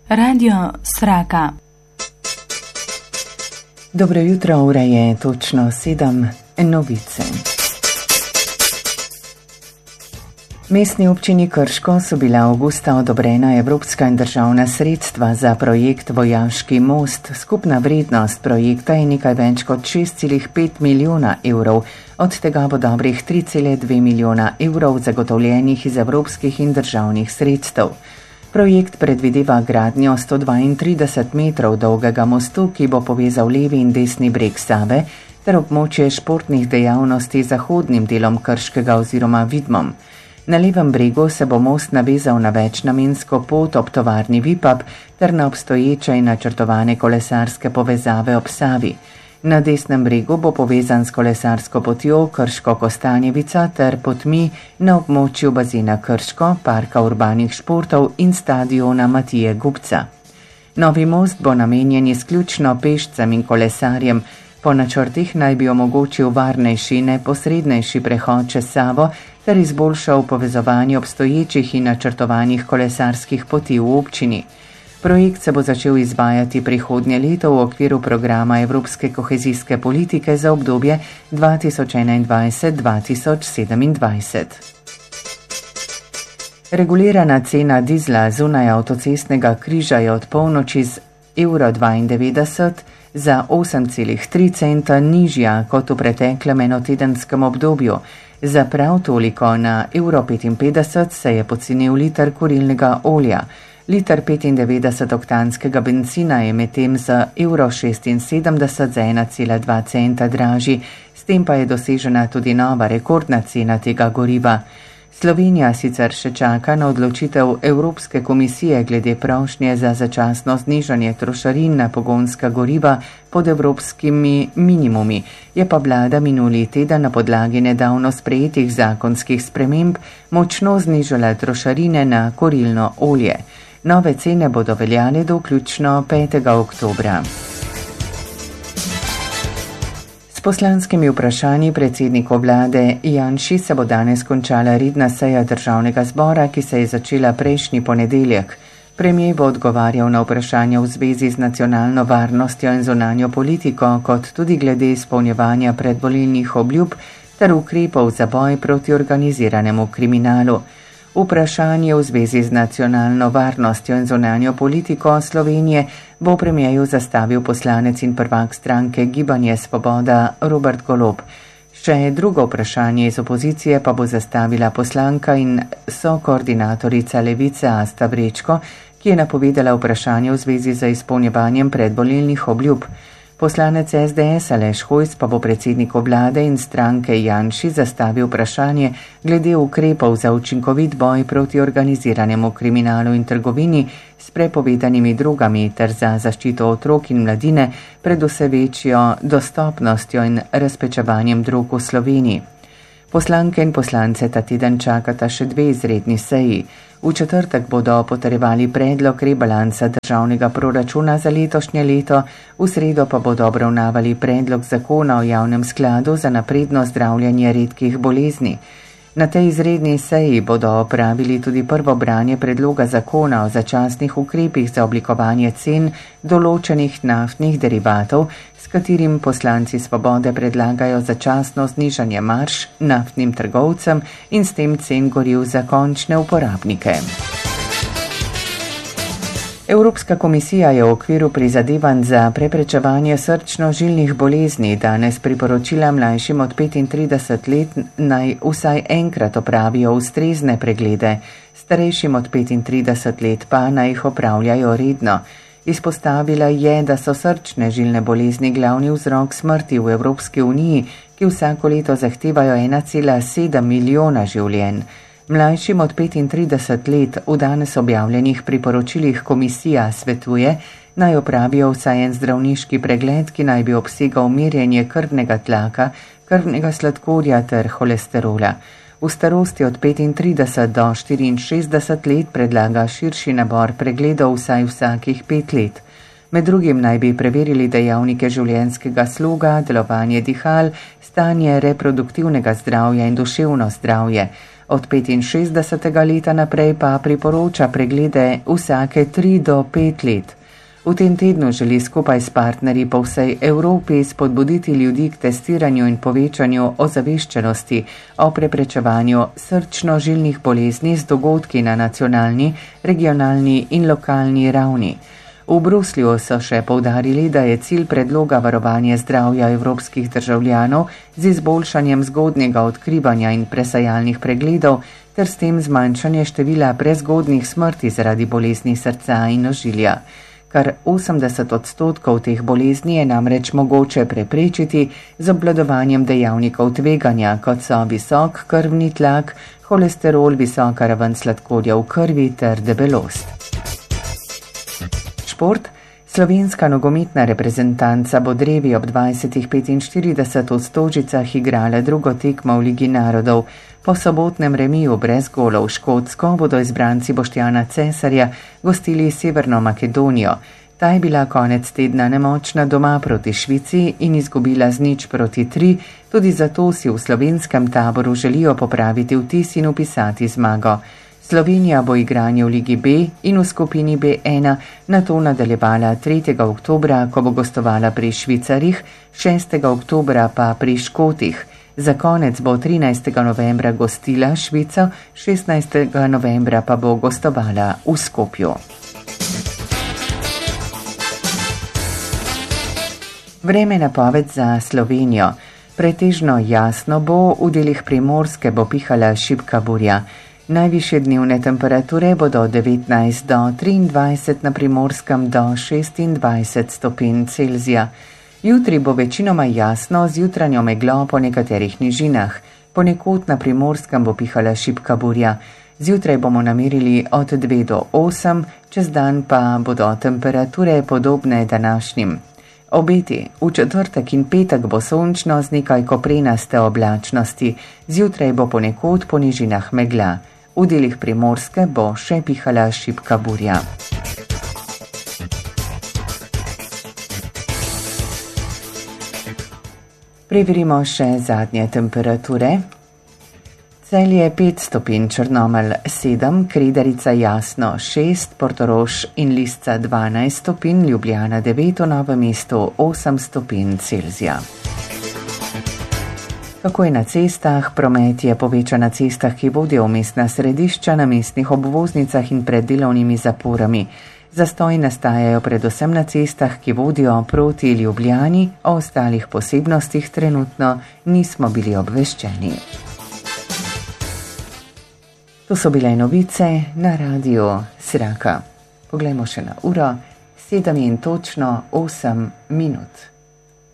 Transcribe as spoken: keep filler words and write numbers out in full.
Radio Sraka. Dobro jutro, ura je točno sedem, novice. Mestni občini Krško so bila avgusta odobrena evropska in državna sredstva za projekt Vojaški most. Skupna vrednost projekta je nekaj več kot šest celih pet milijona evrov, od tega bo dobrih tri celih dve milijona evrov zagotovljenih iz evropskih in državnih sredstev. Projekt predvideva gradnjo sto dvaintrideset metrov dolgega mostu, ki bo povezal levi in desni breg Save, ter območje športnih dejavnosti z zahodnim delom Krškega oziroma Vidmom. Na levem bregu se bo most navezal na večnamensko pot ob tovarni Vipap ter na obstoječe in načrtovane kolesarske povezave ob Savi. Na desnem bregu bo povezan s kolesarsko potjo Krško-Kostanjevica ter potmi na območju bazena Krško, parka urbanih športov in stadiona Matije Gubca. Novi most bo namenjen izključno pešcem in kolesarjem. Po načrtih naj bi omogočil varnejši, neposrednejši prehod čez Savo ter izboljšal povezovanje obstoječih in načrtovanih kolesarskih poti v občini. Projekt se bo začel izvajati prihodnje leto v okviru programa Evropske kohezijske politike za obdobje dva tisoč enaindvajset do dva tisoč sedemindvajset. Regulirana cena dizla zunaj avtocestnega križa je od polnoči z evro dvaindevetdeset za osem celih tri centa nižja kot v preteklem enotedenskem obdobju. Za prav toliko na evro petinpetdeset se je pocenil liter kurilnega olja. Liter petindevetdeset oktanskega bencina je medtem za evro šestinsedemdeset za ena cela dva centa dražji, s tem pa je dosežena tudi nova rekordna cena tega goriva. Slovenija sicer še čaka na odločitev Evropske komisije glede prošnje za začasno znižanje trošarin na pogonska goriva pod evropskimi minimumi. Je pa vlada minuli teden na podlagi nedavno sprejetih zakonskih sprememb močno znižala trošarine na kurilno olje. Nove cene bodo veljale do vključno petega oktobra. S poslanskimi vprašanji predsedniku vlade Janši se bo danes končala redna seja državnega zbora, ki se je začela prejšnji ponedeljek. Premijer bo odgovarjal na vprašanja v zvezi z nacionalno varnostjo in zunanjo politiko, kot tudi glede izpolnjevanja predvolilnih obljub ter ukrepov za boj proti organiziranemu kriminalu. Vprašanje v zvezi z nacionalno varnostjo in zunanjo politiko Slovenije bo premijeju zastavil poslanec in prvak stranke Gibanje Svoboda Robert Golob. Še drugo vprašanje iz opozicije pa bo zastavila poslanka in sokoordinatorica Levice Asta Vrečko, ki je napovedala vprašanje v zvezi z izpolnjevanjem predvolilnih obljub. Poslanec es de es Aleš Hojs pa bo predsedniku vlade in stranke Janši zastavil vprašanje glede ukrepov za učinkovit boj proti organiziranemu kriminalu in trgovini s prepovedanimi drogami ter za zaščito otrok in mladine pred vse večjo dostopnostjo in razpečevanjem drog v Sloveniji. Poslanke in poslance ta teden čakata še dve izredni seji. V četrtek bodo potrjevali predlog rebalansa državnega proračuna za letošnje leto, v sredo pa bodo obravnavali predlog zakona o javnem skladu za napredno zdravljenje redkih bolezni. Na tej izredni seji bodo opravili tudi prvo branje predloga zakona o začasnih ukrepih za oblikovanje cen določenih naftnih derivatov, s katerim poslanci Svobode predlagajo začasno znižanje marž naftnim trgovcem in s tem cen goriv za končne uporabnike. Evropska komisija je v okviru prizadevanj za preprečevanje srčno-žilnih bolezni danes priporočila mlajšim od petintrideset let naj vsaj enkrat opravijo ustrezne preglede, starejšim od petintrideset let pa naj jih opravljajo redno. Izpostavila je, da so srčne žilne bolezni glavni vzrok smrti v Evropski uniji, ki vsako leto zahtevajo ena cela sedem milijona življenj. Mlajšim od petintrideset let v danes objavljenih priporočilih komisija svetuje, naj opravijo vsaj en zdravniški pregled, ki naj bi obsegal merjenje krvnega tlaka, krvnega sladkorja ter holesterola. V starosti od petintrideset do štiriinšestdeset let predlaga širši nabor pregledov vsaj vsakih pet let. Med drugim naj bi preverili dejavnike življenjskega sloga, delovanje dihal, stanje reproduktivnega zdravja in duševno zdravje. Od petinšestdesetega leta naprej pa priporoča preglede vsake tri do pet let. V tem tednu želi skupaj s partnerji po vsej Evropi spodbuditi ljudi k testiranju in povečanju ozaveščenosti o preprečevanju srčno-žilnih bolezni z dogodki na nacionalni, regionalni in lokalni ravni. V Bruslju so še poudarili, da je cilj predloga varovanje zdravja evropskih državljanov z izboljšanjem zgodnjega odkrivanja in presajalnih pregledov ter s tem zmanjšanje števila prezgodnih smrti zaradi bolezni srca in ožilja. Kar osemdeset odstotkov teh bolezni je namreč mogoče preprečiti z obvladovanjem dejavnikov tveganja, kot so visok krvni tlak, holesterol, visoka raven sladkorja v krvi ter debelost. Šport. Slovenska nogometna reprezentanca bo drevi ob dvajsetih petinštirideset v Stožicah igrala drugo tekmo v Ligi narodov. Po sobotnem remiju brez golov Škotsko bodo izbranci Boštjana Cesarja gostili Severno Makedonijo. Ta je bila konec tedna nemočna doma proti Švici in izgubila z nič proti tri, tudi zato si v slovenskem taboru želijo popraviti vtis in vpisati zmago. Slovenija bo igranje v Ligi B in v skupini B ena nato nadaljevala tretjega oktobra, ko bo gostovala pri Švicarjih, šestega oktobra pa pri Škotih. Za konec bo trinajstega novembra gostila Švico, šestnajstega novembra pa bo gostovala v Skopju. Vreme napoved za Slovenijo. Pretežno jasno bo, v delih Primorske bo pihala šibka burja. Najvišje dnevne temperature bodo od devetnajst do triindvajset, na Primorskem do šestindvajset stopinj Celzija. Jutri bo večinoma jasno z jutranjo meglo po nekaterih nižinah. Ponekod na Primorskem bo pihala šibka burja. Zjutraj bomo namerili od dve do osem, čez dan pa bodo temperature podobne današnjim. Obeti. V četrtek in petek bo sončno z nekaj koprenaste oblačnosti. Zjutraj bo ponekod po nižinah megla. V delih Primorske bo še pihala šibka burja. Preverimo še zadnje temperature. Celje pet stopinj, Črnomelj sedem, Kredarica jasno šest, Portorož in Lisca dvanajst stopinj, Ljubljana devet, v Novem mestu osem stopinj Celzija. Kako je na cestah? Promet je povečan na cestah, ki vodijo v mestna središča, na mestnih obvoznicah in pred delovnimi zaporami. Zastoji nastajajo predvsem na cestah, ki vodijo proti Ljubljani, o ostalih posebnostih trenutno nismo bili obveščeni. To so bile novice na radiju Sraka. Poglejmo še na uro, sedem in točno osem minut.